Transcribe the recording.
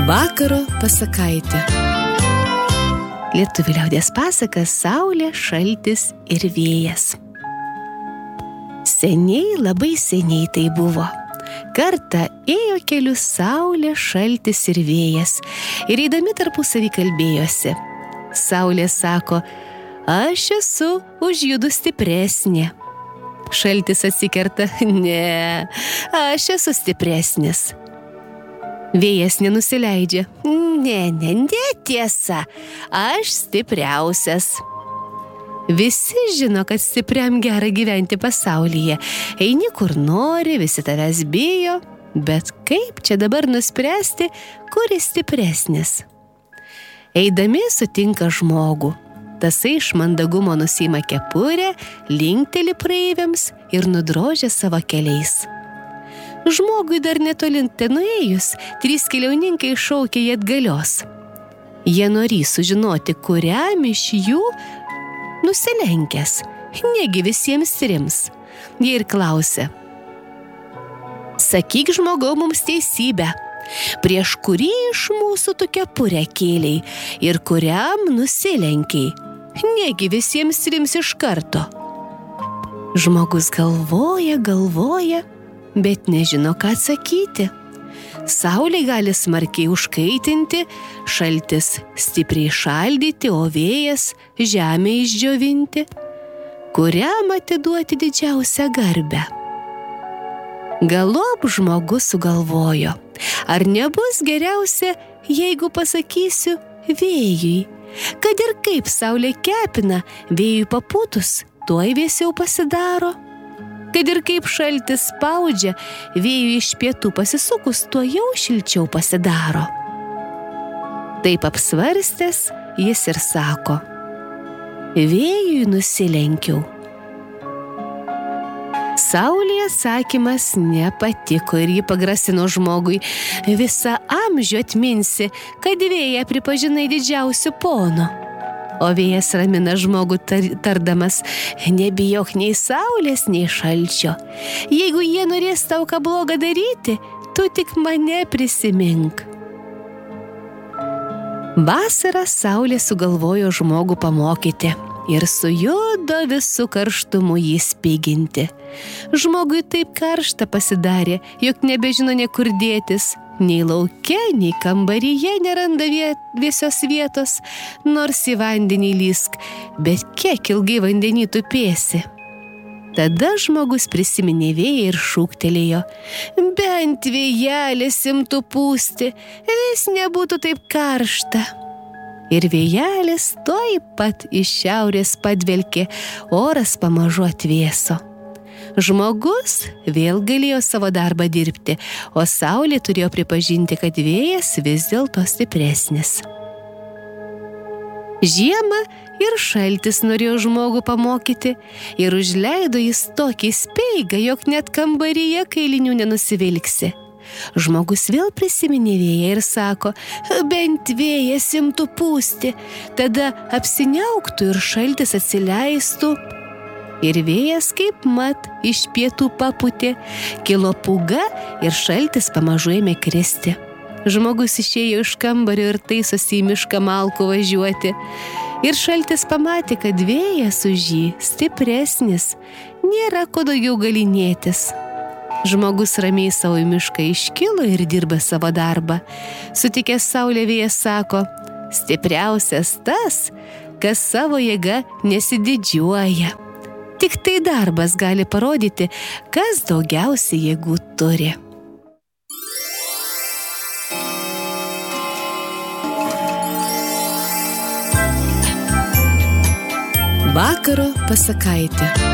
Vakaro pasakaitė. Lietuvių liaudies pasakas Saulė, šaltis ir vėjas. Seniai, labai seniai tai buvo. Kartą ėjo keliu Saulė, šaltis ir vėjas ir eidami tarpusavy kalbėjosi. Saulė sako: aš esu už judu stipresnė. Šaltis atsikerta: ne, aš esu stipresnis. Vėjas nenusileidžia: ne, tiesa, aš stipriausias. Visi žino, kad stipriam gera gyventi pasaulyje. Eini kur nori, visi tavęs bijo, bet kaip čia dabar nuspręsti, kuris stipresnis? Eidami sutinka žmogų. Tasai iš mandagumo nusiima kepurę, linkteli praeiviams ir nudrožia savo keliais. Žmogui dar netolin nuėjus, 3 keliauninkai šaukia jį atgalios. Jie norį sužinoti, kuriam iš jų nusilenkęs, negi visiems 3. Jie ir klausia: sakyk, žmogau, mums teisybę, prieš kurį iš mūsų tu kepurę kėlei ir kuriam nusilenkiai, negi visiems 3 iš karto. Žmogus galvoja, bet nežino, ką atsakyti. Saulė gali smarkiai užkaitinti, šaltis stipriai šaldyti, o vėjas žemę išdžiovinti. Kuriam atiduoti didžiausią garbę? Galop žmogus sugalvojo: ar nebus geriausia, jeigu pasakysiu vėjui, kad ir kaip saulė kepina, vėjui papūtus, tuoj vėsiau pasidaro. Kad ir kaip šaltis spaudžia, vėjui iš pietų pasisukus, tuo jau šilčiau pasidaro. Taip apsvarstęs, jis ir sako: vėjui nusilenkiau. Saulė atsakymas nepatiko ir ji pagrasino žmogui: visą amžių atminsi, kad vėją pripažinai didžiausiu ponu. O vėjas ramina žmogų tardamas: nebijok nei saulės, nei šalčio. Jeigu jie norės tau ką blogą daryti, tu tik mane prisimink. Vasarą saulė sugalvojo žmogų pamokyti ir sujudo visų karštumu jį spiginti. Žmogui taip karšta pasidarė, jog nebežino niekur dėtis. Nei lauke, nei kambaryje neranda vėsios vietos, nors į vandenį lysk, bet kiek ilgai vandenį tupėsi. Tada žmogus prisiminė vėją ir šūktelėjo: bent vėjelis imtų pūsti, vis nebūtų taip karšta. Ir vėjelis tuoj pat iš šiaurės padvelkė, oras pamažu atvėso. Žmogus vėl galėjo savo darbą dirbti, o saulė turėjo pripažinti, kad vėjas vis dėlto stipresnis. Žiemą ir šaltis norėjo žmogų pamokyti ir užleido jis tokį speigą, jog net kambaryje kailinių nenusivilksi. Žmogus vėl prisiminė vėją ir sako: bent vėjas imtų pūsti, tada apsiniauktų ir šaltis atsileistų. Ir vėjas kaip mat iš pietų papūtė, kilo pūga ir šaltis pamažu ėmė kristi. Žmogus išėjo iš kambario ir taisosi į mišką malkų važiuoti. Ir šaltis pamatė, kad vėjas už jį stipresnis, nėra ko daugiau galinėtis. Žmogus ramiai savo į mišką iškilo ir dirba savo darbą. Sutikęs saulę, vėjas sako: stipriausias tas, kas savo jėga nesididžiuoja. Tik tai darbas gali parodyti, kas daugiausiai jėgų turi. Vakaro pasakaitė.